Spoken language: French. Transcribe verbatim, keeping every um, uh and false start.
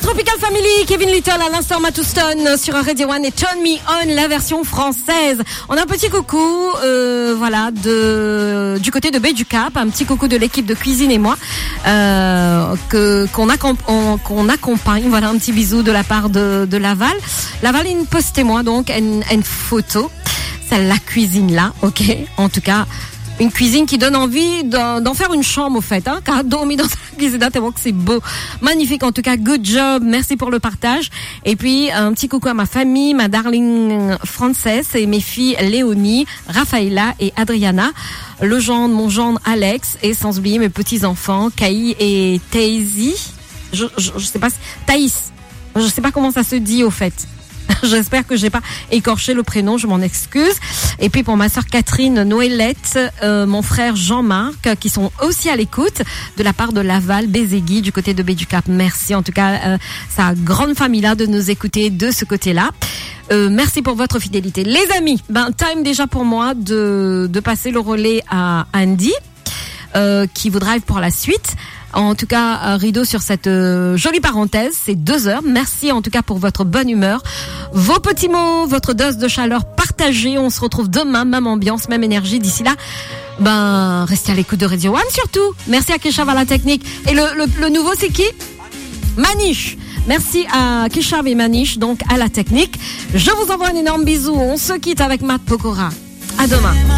Tropical Family, Kevin Little à l'instant, Matt Houston sur Radio One et Turn Me On, la version française. On a un petit coucou, euh, voilà, de du côté de Baie du Cap, un petit coucou de l'équipe de Cuisine et moi, euh, que qu'on, accom- on, qu'on accompagne. Voilà, un petit bisou de la part de, de Laval. Laval, il postez-moi donc une, une photo, c'est la cuisine là, ok. En tout cas. Une cuisine qui donne envie d'en, d'en faire une chambre, au fait, hein, car dormir dans la cuisine, tellement que c'est beau. Magnifique, en tout cas, good job. Merci pour le partage. Et puis, un petit coucou à ma famille, ma darling Frances et mes filles Léonie, Rafaela et Adriana. Le gendre, mon gendre Alex, et sans oublier mes petits-enfants, Kai et Taisy. Je, je, je sais pas, Thaïs. Je sais pas comment ça se dit, au fait. J'espère que j'ai pas écorché le prénom, je m'en excuse. Et puis pour ma sœur Catherine, Noëllette, euh, mon frère Jean-Marc, qui sont aussi à l'écoute de la part de Laval, Bézégui, du côté de Baie du Cap. Merci en tout cas, euh, sa grande famille là de nous écouter de ce côté-là. Euh, merci pour votre fidélité. Les amis, ben time déjà pour moi de de passer le relais à Andy, euh, qui vous drive pour la suite. En tout cas, un rideau sur cette euh, jolie parenthèse, c'est deux heures. Merci en tout cas pour votre bonne humeur, vos petits mots, votre dose de chaleur partagée. On se retrouve demain, même ambiance, même énergie. D'ici là, ben restez à l'écoute de Radio One surtout. Merci à Keshav à la technique. Et le, le, le nouveau, c'est qui? Manish. Merci à Keshav et Manish, donc à la technique. Je vous envoie un énorme bisou. On se quitte avec Matt Pokora. À demain.